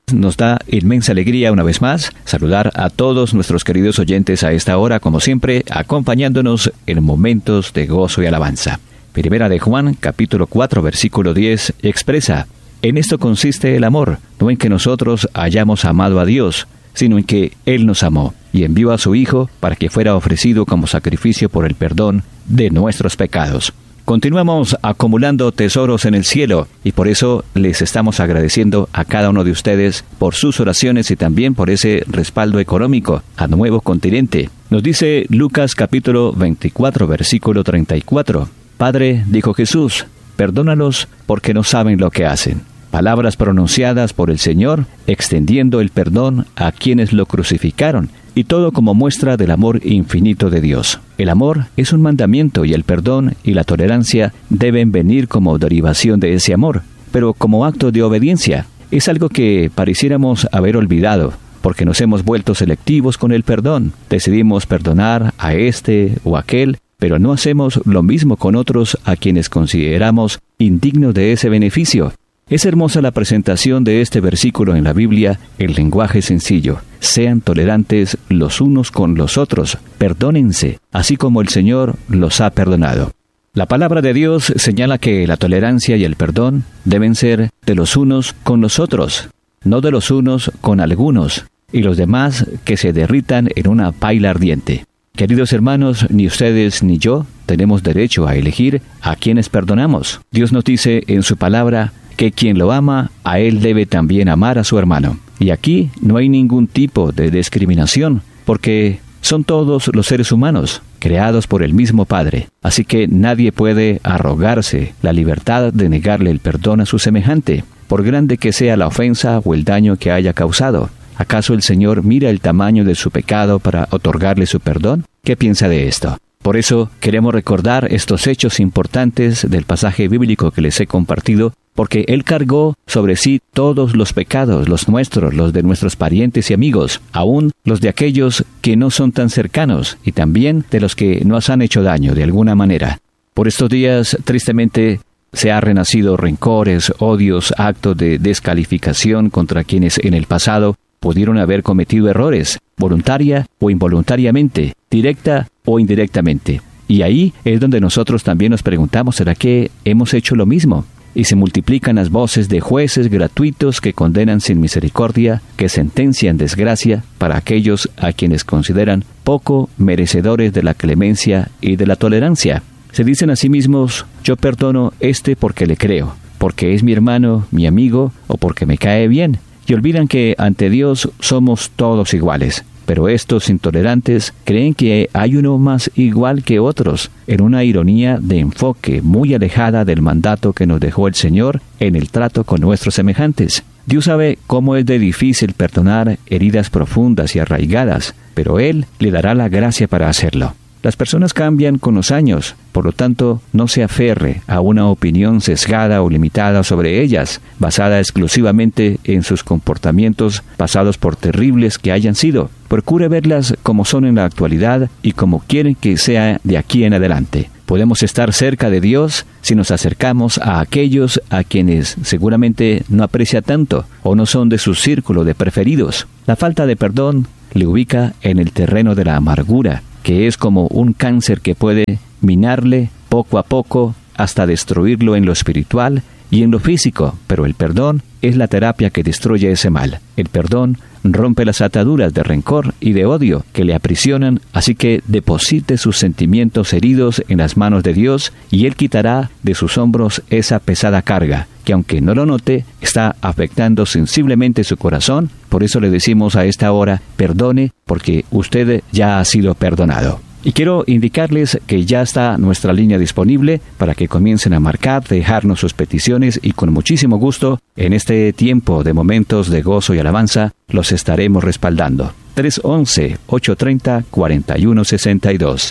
Nos da inmensa alegría una vez más saludar a todos nuestros queridos oyentes a esta hora, como siempre, acompañándonos en momentos de gozo y alabanza. Primera de Juan, capítulo 4, versículo 10, expresa: en esto consiste el amor, no en que nosotros hayamos amado a Dios, sino en que Él nos amó y envió a su Hijo para que fuera ofrecido como sacrificio por el perdón de nuestros pecados. Continuamos acumulando tesoros en el cielo y por eso les estamos agradeciendo a cada uno de ustedes por sus oraciones y también por ese respaldo económico a Nuevo Continente. Nos dice Lucas capítulo 24, versículo 34. Padre, dijo Jesús, perdónalos porque no saben lo que hacen. Palabras pronunciadas por el Señor, extendiendo el perdón a quienes lo crucificaron, y todo como muestra del amor infinito de Dios. El amor es un mandamiento y el perdón y la tolerancia deben venir como derivación de ese amor, pero como acto de obediencia. Es algo que pareciéramos haber olvidado, porque nos hemos vuelto selectivos con el perdón. Decidimos perdonar a este o aquel, pero no hacemos lo mismo con otros a quienes consideramos indignos de ese beneficio. Es hermosa la presentación de este versículo en la Biblia, el lenguaje sencillo. Sean tolerantes los unos con los otros, perdónense, así como el Señor los ha perdonado. La palabra de Dios señala que la tolerancia y el perdón deben ser de los unos con los otros, no de los unos con algunos, y los demás que se derritan en una paila ardiente. Queridos hermanos, ni ustedes ni yo tenemos derecho a elegir a quienes perdonamos. Dios nos dice en su palabra que quien lo ama, a él debe también amar a su hermano. Y aquí no hay ningún tipo de discriminación, porque son todos los seres humanos, creados por el mismo Padre. Así que nadie puede arrogarse la libertad de negarle el perdón a su semejante, por grande que sea la ofensa o el daño que haya causado. ¿Acaso el Señor mira el tamaño de su pecado para otorgarle su perdón? ¿Qué piensa de esto? Por eso queremos recordar estos hechos importantes del pasaje bíblico que les he compartido, porque Él cargó sobre sí todos los pecados, los nuestros, los de nuestros parientes y amigos, aún los de aquellos que no son tan cercanos, y también de los que nos han hecho daño de alguna manera. Por estos días, tristemente, se han renacido rencores, odios, actos de descalificación contra quienes en el pasado pudieron haber cometido errores, voluntaria o involuntariamente, directa o indirectamente. Y ahí es donde nosotros también nos preguntamos, ¿será que hemos hecho lo mismo? Y se multiplican las voces de jueces gratuitos que condenan sin misericordia, que sentencian desgracia para aquellos a quienes consideran poco merecedores de la clemencia y de la tolerancia. Se dicen a sí mismos, yo perdono porque le creo, porque es mi hermano, mi amigo o porque me cae bien. Y olvidan que ante Dios somos todos iguales. Pero estos intolerantes creen que hay uno más igual que otros, en una ironía de enfoque muy alejada del mandato que nos dejó el Señor en el trato con nuestros semejantes. Dios sabe cómo es de difícil perdonar heridas profundas y arraigadas, pero Él le dará la gracia para hacerlo. Las personas cambian con los años, por lo tanto, no se aferre a una opinión sesgada o limitada sobre ellas, basada exclusivamente en sus comportamientos pasados por terribles que hayan sido. Procure verlas como son en la actualidad y como quieren que sea de aquí en adelante. Podemos estar cerca de Dios si nos acercamos a aquellos a quienes seguramente no aprecia tanto o no son de su círculo de preferidos. La falta de perdón le ubica en el terreno de la amargura, que es como un cáncer que puede minarle poco a poco hasta destruirlo en lo espiritual y en lo físico, pero el perdón es la terapia que destruye ese mal. El perdón rompe las ataduras de rencor y de odio que le aprisionan, así que deposite sus sentimientos heridos en las manos de Dios y Él quitará de sus hombros esa pesada carga, que aunque no lo note, está afectando sensiblemente su corazón. Por eso le decimos a esta hora, perdone, porque usted ya ha sido perdonado. Y quiero indicarles que ya está nuestra línea disponible para que comiencen a marcar, dejarnos sus peticiones y con muchísimo gusto, en este tiempo de momentos de gozo y alabanza, los estaremos respaldando. 311-830-4162.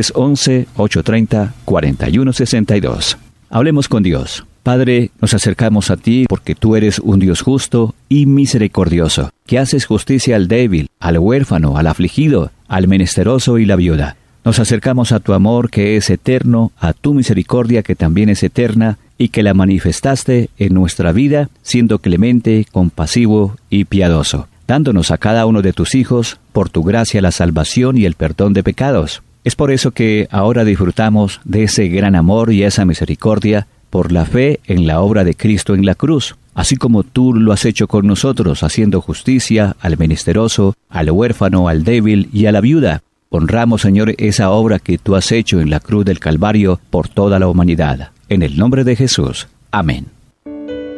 311-830-4162. Hablemos con Dios. Padre, nos acercamos a ti porque tú eres un Dios justo y misericordioso, que haces justicia al débil, al huérfano, al afligido, al menesteroso y la viuda. Nos acercamos a tu amor que es eterno, a tu misericordia que también es eterna, y que la manifestaste en nuestra vida siendo clemente, compasivo y piadoso, dándonos a cada uno de tus hijos, por tu gracia, la salvación y el perdón de pecados. Es por eso que ahora disfrutamos de ese gran amor y esa misericordia por la fe en la obra de Cristo en la cruz, así como tú lo has hecho con nosotros, haciendo justicia al menesteroso, al huérfano, al débil y a la viuda. Honramos, Señor, esa obra que tú has hecho en la cruz del Calvario por toda la humanidad. En el nombre de Jesús. Amén.